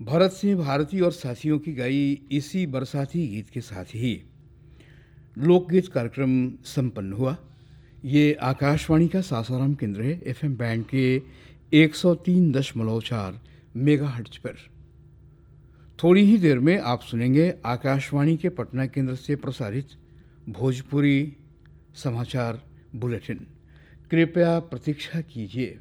भरत सिंह भारती और साथियों की गाई इसी बरसाती गीत के साथ ही लोकगीत कार्यक्रम संपन्न हुआ। ये आकाशवाणी का सासाराम केंद्र है, एफएम बैंड के 103.4 मेगाहर्ट्ज पर। थोड़ी ही देर में आप सुनेंगे आकाशवाणी के पटना केंद्र से प्रसारित भोजपुरी समाचार बुलेटिन। कृपया प्रतीक्षा कीजिए।